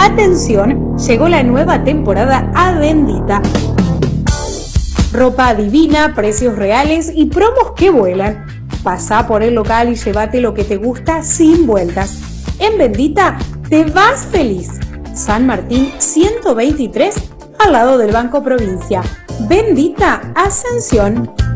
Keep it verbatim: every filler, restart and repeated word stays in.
Atención, llegó la nueva temporada a Bendita. Ropa divina, precios reales y promos que vuelan. Pasá por el local y llévate lo que te gusta sin vueltas. En Bendita te vas feliz. San Martín ciento veintitrés, al lado del Banco Provincia. Bendita Ascensión.